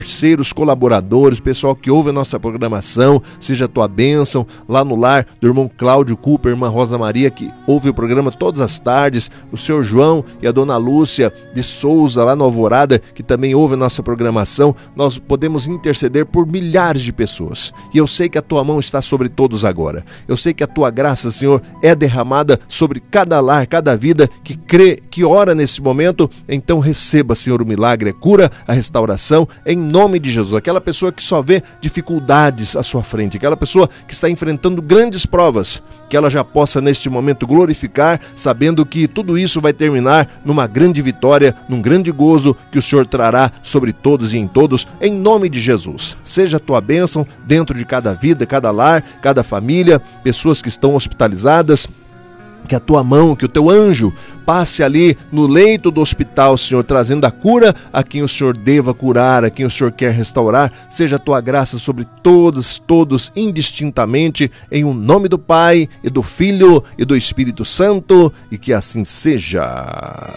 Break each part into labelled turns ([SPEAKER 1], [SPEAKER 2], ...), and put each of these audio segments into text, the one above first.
[SPEAKER 1] parceiros, colaboradores, pessoal que ouve a nossa programação, seja a tua bênção, lá no lar do irmão Cláudio Cooper, irmã Rosa Maria, que ouve o programa todas as tardes, o senhor João e a dona Lúcia de Souza, lá no Alvorada, que também ouve a nossa programação. Nós podemos interceder por milhares de pessoas, e eu sei que a tua mão está sobre todos agora. Eu sei que a tua graça, Senhor, é derramada sobre cada lar, cada vida que crê, que ora nesse momento. Então receba, Senhor, o milagre, a cura, a restauração, em nome de Jesus. Aquela pessoa que só vê dificuldades à sua frente, aquela pessoa que está enfrentando grandes provas, que ela já possa neste momento glorificar, sabendo que tudo isso vai terminar numa grande vitória, num grande gozo que o Senhor trará sobre todos e em todos, em nome de Jesus. Seja a tua bênção dentro de cada vida, cada lar, cada família, pessoas que estão hospitalizadas. Que a tua mão, que o teu anjo passe ali no leito do hospital, Senhor, trazendo a cura a quem o Senhor deva curar, a quem o Senhor quer restaurar. Seja a tua graça sobre todos, indistintamente, em o nome do Pai, e do Filho, e do Espírito Santo, e que assim seja.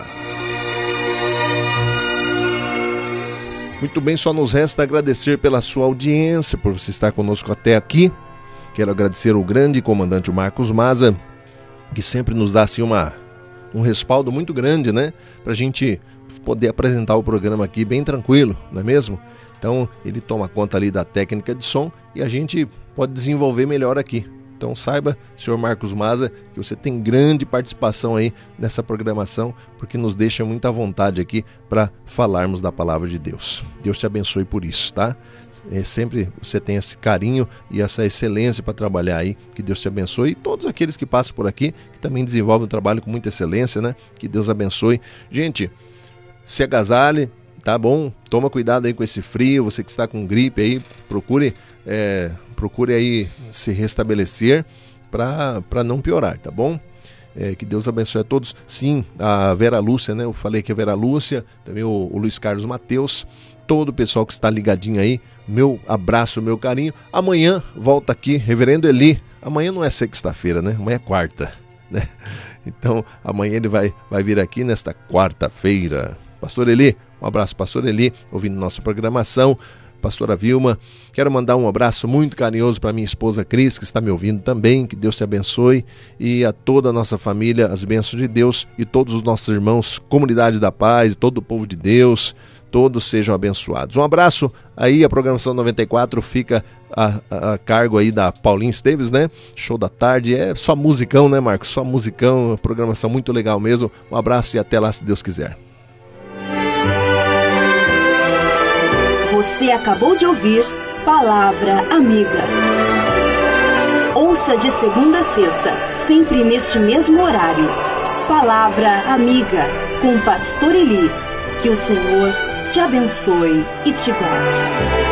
[SPEAKER 1] Muito bem, só nos resta agradecer pela sua audiência, por você estar conosco até aqui. Quero agradecer ao grande comandante Marcos Maza, que sempre nos dá assim um respaldo muito grande, né? Para a gente poder apresentar o programa aqui bem tranquilo, não é mesmo? Então ele toma conta ali da técnica de som e a gente pode desenvolver melhor aqui. Então saiba, senhor Marcos Maza, que você tem grande participação aí nessa programação, porque nos deixa muita vontade aqui para falarmos da palavra de Deus. Deus te abençoe por isso, tá? Sempre você tem esse carinho e essa excelência para trabalhar aí. Que Deus te abençoe, e todos aqueles que passam por aqui, que também desenvolvem o trabalho com muita excelência, né? Que Deus abençoe. Gente, se agasalhe, tá bom? Toma cuidado aí com esse frio. Você que está com gripe aí, procure aí se restabelecer para não piorar, tá bom? Que Deus abençoe a todos. Sim, a Vera Lúcia, né? Eu falei que a Vera Lúcia, também o Luiz Carlos Mateus, todo o pessoal que está ligadinho aí, meu abraço, meu carinho. Amanhã volta aqui, Reverendo Eli. Amanhã não é sexta-feira, né? Amanhã é quarta, né? Então, amanhã ele vai vir aqui nesta quarta-feira. Pastor Eli, um abraço, Pastor Eli, ouvindo nossa programação. Pastora Vilma, quero mandar um abraço muito carinhoso para minha esposa Cris, que está me ouvindo também. Que Deus te abençoe, e a toda a nossa família, as bênçãos de Deus, e todos os nossos irmãos, Comunidade da Paz, todo o povo de Deus, todos sejam abençoados. Um abraço. Aí a programação 94 fica a cargo aí da Paulinha Esteves, né? Show da tarde, é só musicão, né, Marcos? Só musicão, programação muito legal mesmo. Um abraço e até lá, se Deus quiser.
[SPEAKER 2] Você acabou de ouvir Palavra Amiga. Ouça de segunda a sexta, sempre neste mesmo horário. Palavra Amiga, com Pastor Eli. Que o Senhor te abençoe e te guarde.